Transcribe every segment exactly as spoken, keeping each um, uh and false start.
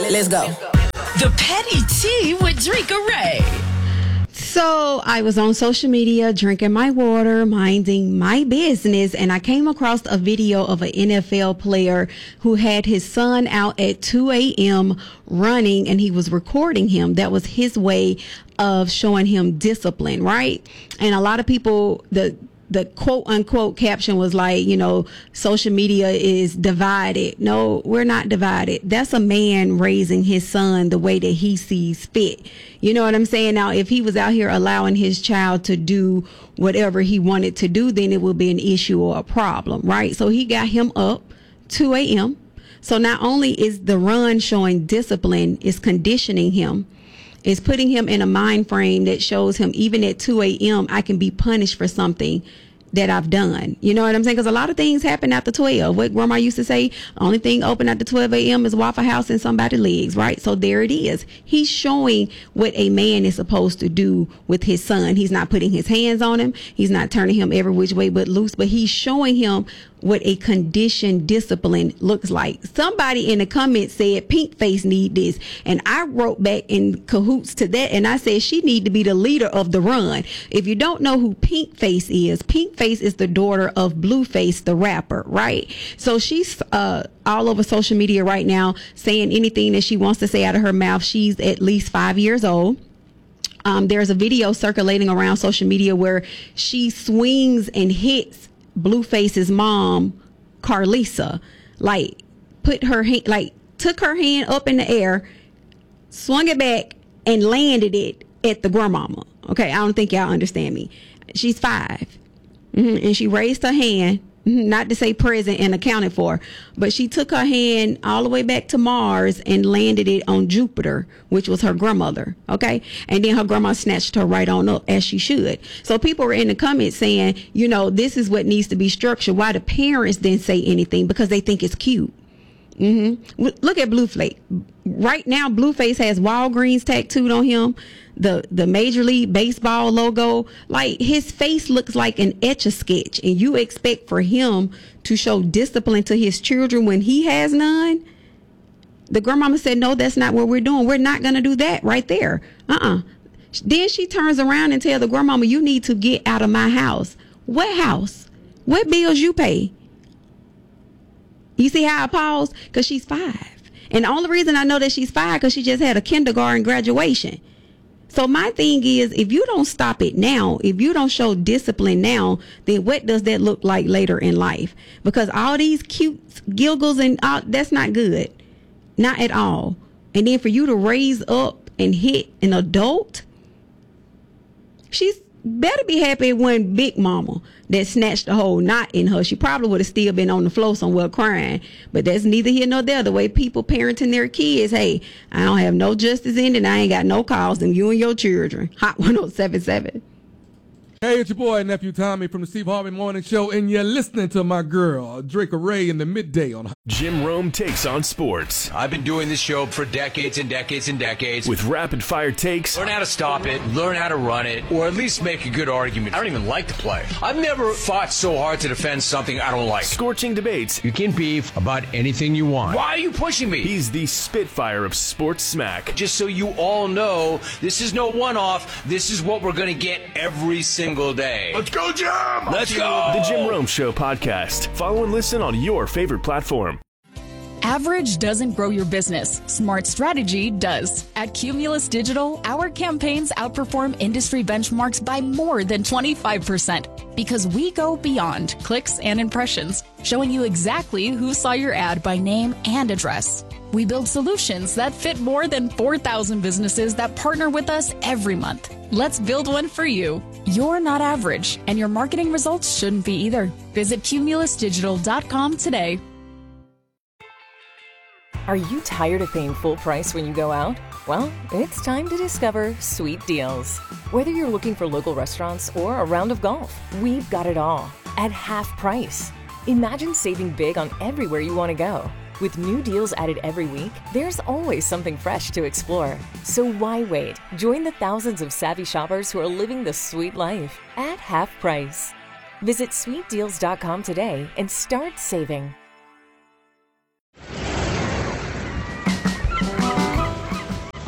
Let's go. The Petty Tea with Drika Ray. So I was on social media drinking my water, minding my business, and I came across a video of an N F L player who had his son out at two a.m. running, and he was recording him. That was his way of showing him discipline, right? And a lot of people, the the quote unquote caption was like, you know, social media is divided. No, we're not divided. That's a man raising his son the way that he sees fit. You know what I'm saying? Now, if he was out here allowing his child to do whatever he wanted to do, then it would be an issue or a problem, right? So he got him up two a.m. So not only is the run showing discipline, it's conditioning him. It's putting him in a mind frame that shows him even at two a.m. I can be punished for something that I've done. You know what I'm saying? Because a lot of things happen after twelve. What grandma used to say, the only thing open after twelve a.m. is Waffle House and somebody's legs, right? So there it is. He's showing what a man is supposed to do with his son. He's not putting his hands on him. He's not turning him every which way but loose, but he's showing him what a conditioned discipline looks like. Somebody in the comments said Pink Face need this, and I wrote back in cahoots to that, and I said she need to be the leader of the run. If you don't know who Pink Face is, Pink Face is the daughter of Blueface, the rapper, right? So she's uh all over social media right now saying anything that she wants to say out of her mouth. She's at least five years old. Um, there's a video circulating around social media where she swings and hits Blueface's mom, Carlisa, like put her hand, like took her hand up in the air, swung it back, and landed it at the grandmama. Okay, I don't think y'all understand me. She's five, mm-hmm. and she raised her hand, not to say present and accounted for, but she took her hand all the way back to Mars and landed it on Jupiter, which was her grandmother. Okay. And then her grandma snatched her right on up, as she should. So people were in the comments saying, you know, this is what needs to be structured. Why the parents didn't say anything? Because they think it's cute. Mm-hmm. Look at Blueface. Right now, Blueface has Walgreens tattooed on him, the the Major League Baseball logo. Like, his face looks like an Etch-a-Sketch, and you expect for him to show discipline to his children when he has none? The grandmama said, no, that's not what we're doing. We're not going to do that right there. Uh-uh. Then she turns around and tells the grandmama, you need to get out of my house. What house? What bills you pay? You see how I paused? Because she's five. And the only reason I know that she's five because she just had a kindergarten graduation. So my thing is, if you don't stop it now, if you don't show discipline now, then what does that look like later in life? Because all these cute giggles and all, that's not good. Not at all. And then for you to raise up and hit an adult, she's better be happy it wasn't Big Mama that snatched the whole knot in her. She probably would have still been on the floor somewhere crying. But that's neither here nor there. The way people parenting their kids, hey, I don't have no justice in it, and I ain't got no cause in you and your children. Hot one oh seven seven. Hey, it's your boy, Nephew Tommy from the Steve Harvey Morning Show, and you're listening to my girl, Drika Ray, in the midday on Jim Rome Takes on Sports. I've been doing this show for decades and decades and decades. With rapid-fire takes. Learn how to stop it, learn how to run it, or at least make a good argument. I don't even like to play. I've never fought so hard to defend something I don't like. Scorching debates. You can beef about anything you want. Why are you pushing me? He's the Spitfire of sports smack. Just so you all know, this is no one-off. This is what we're going to get every single day. Let's go, Jim! Let's go! The Jim Rome Show podcast. Follow and listen on your favorite platform. Average doesn't grow your business. Smart strategy does. At Cumulus Digital, our campaigns outperform industry benchmarks by more than twenty-five percent because we go beyond clicks and impressions, showing you exactly who saw your ad by name and address. We build solutions that fit more than four thousand businesses that partner with us every month. Let's build one for you. You're not average, and your marketing results shouldn't be either. Visit cumulus digital dot com today. Are you tired of paying full price when you go out? Well, it's time to discover Sweet Deals. Whether you're looking for local restaurants or a round of golf, we've got it all at half price. Imagine saving big on everywhere you want to go. With new deals added every week, there's always something fresh to explore. So why wait? Join the thousands of savvy shoppers who are living the sweet life at half price. Visit sweet deals dot com today and start saving.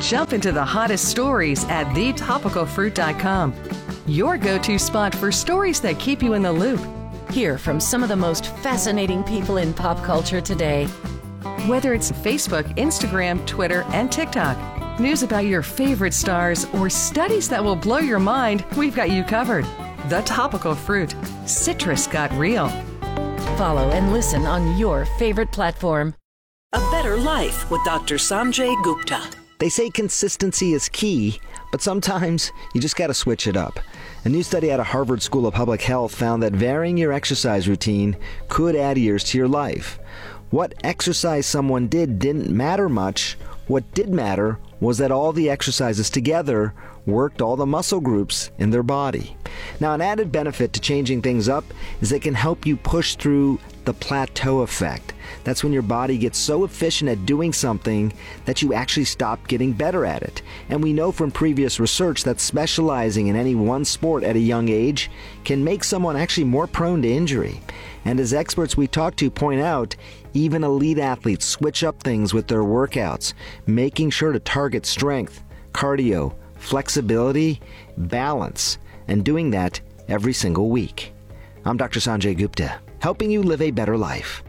Jump into the hottest stories at the topical fruit dot com. Your go-to spot for stories that keep you in the loop. Hear from some of the most fascinating people in pop culture today. Whether it's Facebook, Instagram, Twitter, and TikTok, news about your favorite stars, or studies that will blow your mind, we've got you covered. The Topical Fruit. Citrus got real. Follow and listen on your favorite platform. A Better Life with Doctor Sanjay Gupta. They say consistency is key, but sometimes you just got to switch it up. A new study out of Harvard School of Public Health found that varying your exercise routine could add years to your life. What exercise someone did didn't matter much. What did matter was that all the exercises together worked all the muscle groups in their body. Now, an added benefit to changing things up is it can help you push through the plateau effect. That's when your body gets so efficient at doing something that you actually stop getting better at it. And we know from previous research that specializing in any one sport at a young age can make someone actually more prone to injury. And as experts we talk to point out, even elite athletes switch up things with their workouts, making sure to target strength, cardio, flexibility, balance, and doing that every single week. I'm Doctor Sanjay Gupta, helping you live a better life.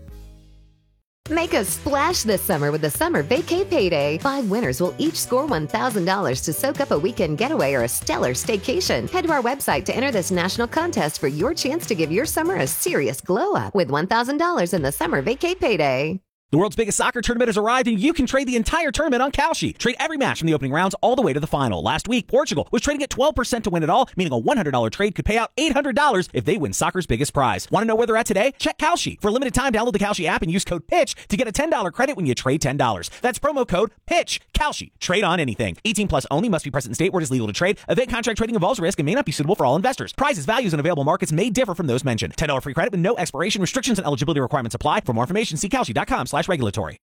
Make a splash this summer with the Summer Vacay Payday. Five winners will each score one thousand dollars to soak up a weekend getaway or a stellar staycation. Head to our website to enter this national contest for your chance to give your summer a serious glow up with one thousand dollars in the Summer Vacay Payday. The world's biggest soccer tournament has arrived, and you can trade the entire tournament on Kalshi. Trade every match from the opening rounds all the way to the final. Last week, Portugal was trading at twelve percent to win it all, meaning a one hundred dollars trade could pay out eight hundred dollars if they win soccer's biggest prize. Want to know where they're at today? Check Kalshi. For a limited time, download the Kalshi app and use code PITCH to get a ten dollars credit when you trade ten dollars. That's promo code PITCH. Kalshi. Trade on anything. eighteen plus only. Must be present in state where it is legal to trade. Event contract trading involves risk and may not be suitable for all investors. Prizes, values, and available markets may differ from those mentioned. ten dollars free credit with no expiration. Restrictions and eligibility requirements apply. For more information, see Kalshi dot com slash regulatory.